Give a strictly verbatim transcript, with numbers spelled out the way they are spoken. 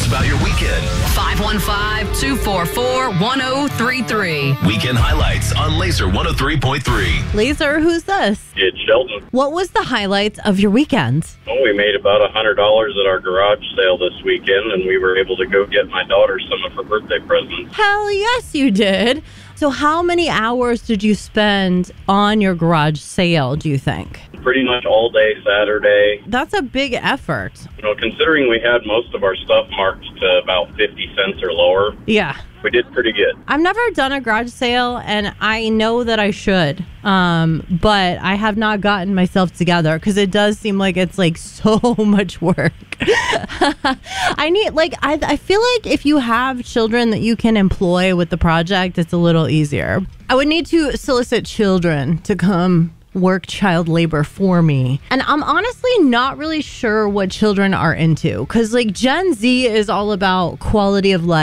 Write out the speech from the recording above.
about your weekend. five one five, two four four, one oh three three. Weekend highlights on Laser one oh three point three. Laser, who's this? It's Sheldon. What was the highlights of your weekend? Well, we made about one hundred dollars at our garage sale this weekend, and we were able to go get my daughter some of her birthday presents. Hell yes, you did. So how many hours did you spend on your garage sale, do you think? Pretty much all day Saturday. That's a big effort. You know, considering we had most of our stuff marked to about fifty cents or lower, Yeah. we did pretty good. I've never done a garage sale, and I know that I should, um, but I have not gotten myself together because it does seem like it's like so much work. I need, like, I, I feel like if you have children that you can employ with the project, it's a little easier. I would need to solicit children to come work child labor for me. And I'm honestly not really sure what children are into because, like, Gen Z is all about quality of life.